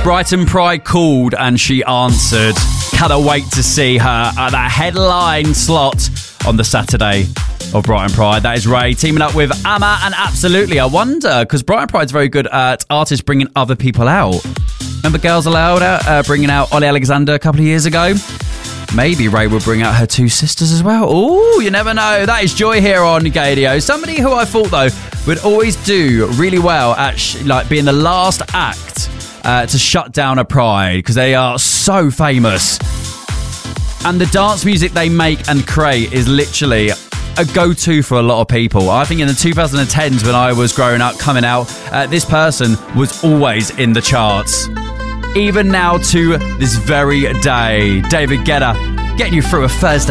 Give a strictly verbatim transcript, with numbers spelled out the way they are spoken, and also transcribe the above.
Brighton Pride called and she answered. Cannot wait to see her at that headline slot on the Saturday of Brighton Pride. That is Ray teaming up with Amma, and absolutely, I wonder, because Brighton Pride's very good at artists bringing other people out. Remember Girls Aloud uh, bringing out Ollie Alexander a couple of years ago? Maybe Ray will bring out her two sisters as well. Oh, you never know. That is Joy here on Gaydio. Somebody who I thought, though, would always do really well at sh- like being the last act uh, to shut down a Pride, because they are so famous. And the dance music they make and create is literally a go-to for a lot of people. I think in the twenty tens when I was growing up, coming out, uh, this person was always in the charts. Even now to this very day, David Guetta getting you through a Thursday